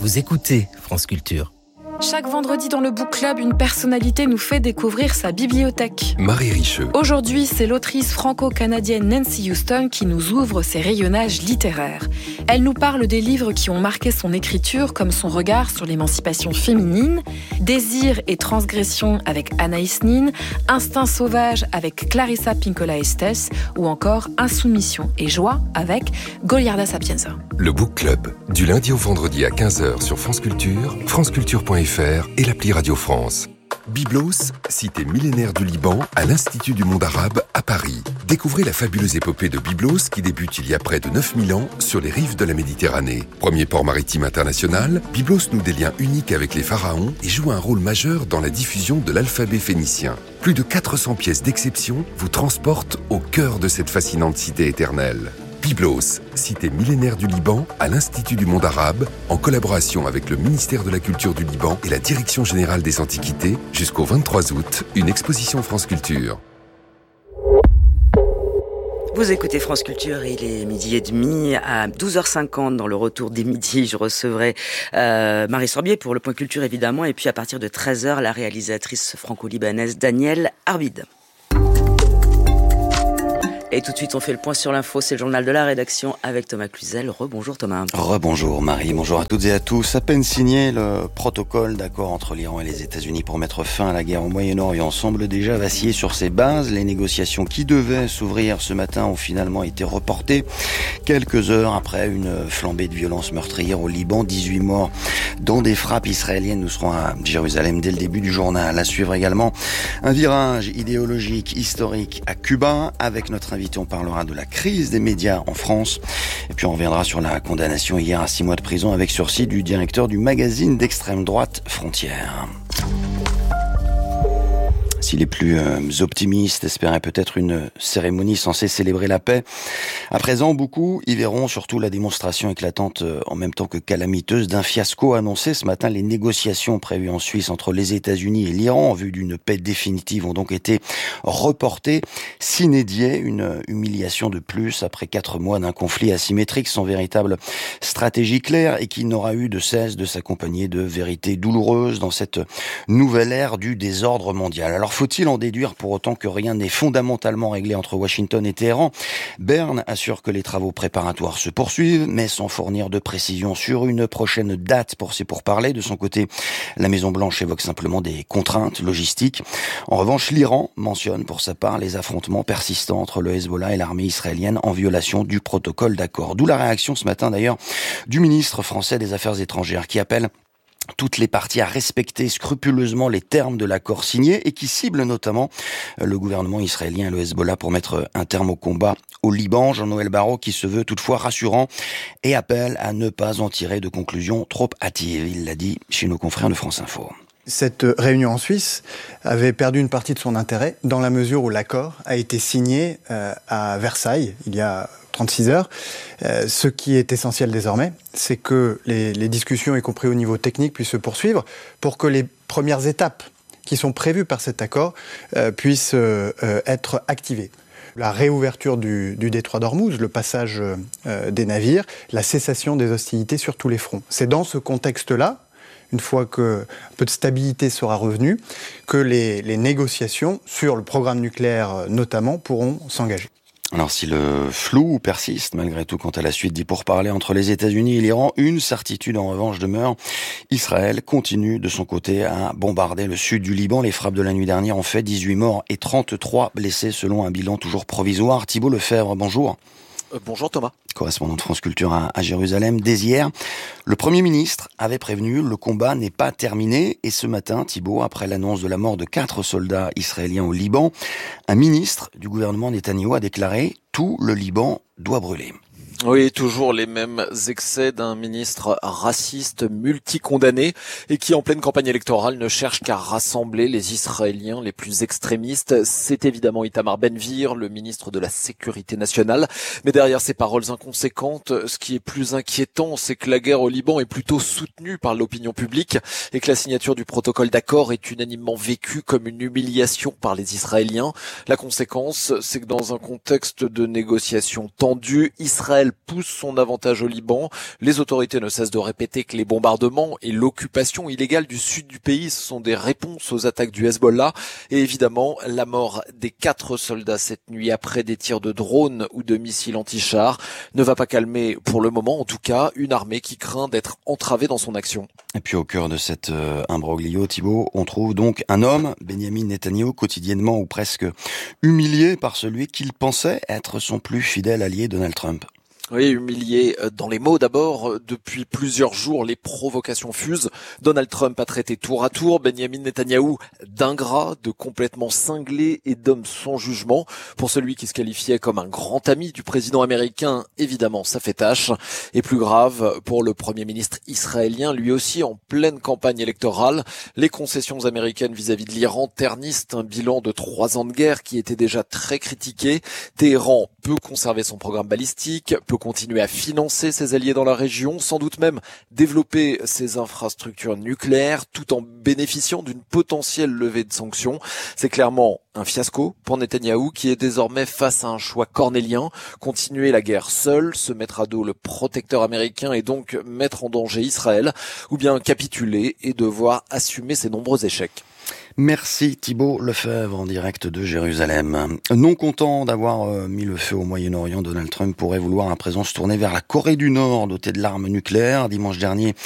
Vous écoutez France Culture. Chaque vendredi dans le Book Club, une personnalité nous fait découvrir sa bibliothèque. Marie Richeux. Aujourd'hui, c'est l'autrice franco-canadienne Nancy Houston qui nous ouvre ses rayonnages littéraires. Elle nous parle des livres qui ont marqué son écriture, comme son regard sur l'émancipation féminine, Désir et transgression avec Anaïs Nin, Instinct sauvage avec Clarissa Pinkola Estes, ou encore Insoumission et joie avec Goliarda Sapienza. Le Book Club, du lundi au vendredi à 15h sur France Culture, franceculture.fr et l'appli Radio France. Byblos, cité millénaire du Liban, à l'Institut du monde arabe à Paris. Découvrez la fabuleuse épopée de Byblos qui débute il y a près de 9000 ans sur les rives de la Méditerranée. Premier port maritime international, Byblos noue des liens uniques avec les pharaons et joue un rôle majeur dans la diffusion de l'alphabet phénicien. Plus de 400 pièces d'exception vous transportent au cœur de cette fascinante cité éternelle. Byblos, cité millénaire du Liban, à l'Institut du monde arabe, en collaboration avec le ministère de la Culture du Liban et la Direction générale des Antiquités, jusqu'au 23 août, une exposition France Culture. Vous écoutez France Culture, il est 12h30. À 12h50, dans le retour des midis, je recevrai Marie Sorbier pour le Point Culture, évidemment. Et puis à partir de 13h, la réalisatrice franco-libanaise Danielle Arbid. Et tout de suite, on fait le point sur l'info. C'est le journal de la rédaction avec Thomas Cluzel. Rebonjour Thomas. Rebonjour Marie, bonjour à toutes et à tous. À peine signé, le protocole d'accord entre l'Iran et les États-Unis pour mettre fin à la guerre au Moyen-Orient semble déjà vaciller sur ses bases. Les négociations qui devaient s'ouvrir ce matin ont finalement été reportées. Quelques heures après une flambée de violence meurtrière au Liban, 18 morts dans des frappes israéliennes. Nous serons à Jérusalem dès le début du journal. À suivre également un virage idéologique, historique à Cuba avec notre invité. On parlera de la crise des médias en France. Et puis on reviendra sur la condamnation hier à 6 mois de prison avec sursis du directeur du magazine d'extrême droite Frontières. Si les plus optimistes espéraient peut-être une cérémonie censée célébrer la paix, à présent, beaucoup y verront surtout la démonstration éclatante, en même temps que calamiteuse, d'un fiasco annoncé ce matin. Les négociations prévues en Suisse entre les États-Unis et l'Iran en vue d'une paix définitive ont donc été reportées. Sine die, une humiliation de plus après 4 mois d'un conflit asymétrique sans véritable stratégie claire et qui n'aura eu de cesse de s'accompagner de vérités douloureuses dans cette nouvelle ère du désordre mondial. Alors faut-il en déduire pour autant que rien n'est fondamentalement réglé entre Washington et Téhéran ? Berne assure que les travaux préparatoires se poursuivent, mais sans fournir de précision sur une prochaine date pour ces pourparlers. De son côté, la Maison-Blanche évoque simplement des contraintes logistiques. En revanche, l'Iran mentionne pour sa part les affrontements persistants entre le Hezbollah et l'armée israélienne en violation du protocole d'accord. D'où la réaction ce matin d'ailleurs du ministre français des Affaires étrangères qui appelle toutes les parties à respecter scrupuleusement les termes de l'accord signé et qui cible notamment le gouvernement israélien et le Hezbollah pour mettre un terme au combat au Liban. Jean-Noël Barrot qui se veut toutefois rassurant et appelle à ne pas en tirer de conclusions trop hâtives. Il l'a dit chez nos confrères de France Info. Cette réunion en Suisse avait perdu une partie de son intérêt dans la mesure où l'accord a été signé à Versailles il y a 36 heures. Ce qui est essentiel désormais, c'est que les discussions, y compris au niveau technique, puissent se poursuivre pour que les premières étapes qui sont prévues par cet accord puissent être activées. La réouverture du détroit d'Ormuz, le passage des navires, la cessation des hostilités sur tous les fronts. C'est dans ce contexte-là, une fois que un peu de stabilité sera revenue, que les négociations sur le programme nucléaire notamment pourront s'engager. Alors si le flou persiste malgré tout quant à la suite des pourparlers entre les États-Unis et l'Iran, une certitude en revanche demeure. Israël continue de son côté à bombarder le sud du Liban. Les frappes de la nuit dernière ont fait 18 morts et 33 blessés selon un bilan toujours provisoire. Thibault Lefebvre, bonjour. Bonjour Thomas. Correspondant de France Culture à Jérusalem. Dès hier, le Premier ministre avait prévenu le combat n'est pas terminé. Et ce matin, Thibault, après l'annonce de la mort de 4 soldats israéliens au Liban, un ministre du gouvernement Netanyahou a déclaré « Tout le Liban doit brûler ». Oui, toujours les mêmes excès d'un ministre raciste multicondamné et qui, en pleine campagne électorale, ne cherche qu'à rassembler les Israéliens les plus extrémistes. C'est évidemment Itamar Ben-Gvir, le ministre de la Sécurité nationale. Mais derrière ces paroles inconséquentes, ce qui est plus inquiétant, c'est que la guerre au Liban est plutôt soutenue par l'opinion publique et que la signature du protocole d'accord est unanimement vécue comme une humiliation par les Israéliens. La conséquence, c'est que dans un contexte de négociations tendues, Israël Israël pousse son avantage au Liban. Les autorités ne cessent de répéter que les bombardements et l'occupation illégale du sud du pays sont des réponses aux attaques du Hezbollah. Et évidemment, la mort des 4 soldats cette nuit après des tirs de drones ou de missiles anti-chars ne va pas calmer, pour le moment en tout cas, une armée qui craint d'être entravée dans son action. Et puis au cœur de cet imbroglio, Thibaut, on trouve donc un homme, Benyamin Netanyahou, quotidiennement ou presque humilié par celui qu'il pensait être son plus fidèle allié, Donald Trump. Oui, humilié dans les mots d'abord. Depuis plusieurs jours, les provocations fusent. Donald Trump a traité tour à tour Benyamin Netanyahou d'ingrat, de complètement cinglé et d'homme sans jugement. Pour celui qui se qualifiait comme un grand ami du président américain, évidemment, ça fait tâche. Et plus grave, pour le Premier ministre israélien, lui aussi en pleine campagne électorale, les concessions américaines vis-à-vis de l'Iran ternissent un bilan de 3 ans de guerre qui était déjà très critiqué. Téhéran peut conserver son programme balistique, peut continuer à financer ses alliés dans la région, sans doute même développer ses infrastructures nucléaires tout en bénéficiant d'une potentielle levée de sanctions. C'est clairement un fiasco pour Netanyahou qui est désormais face à un choix cornélien, continuer la guerre seul, se mettre à dos le protecteur américain et donc mettre en danger Israël, ou bien capituler et devoir assumer ses nombreux échecs. Merci Thibaut Lefebvre en direct de Jérusalem. Non content d'avoir mis le feu au Moyen-Orient, Donald Trump pourrait vouloir à présent se tourner vers la Corée du Nord, dotée de l'arme nucléaire. Dimanche dernier,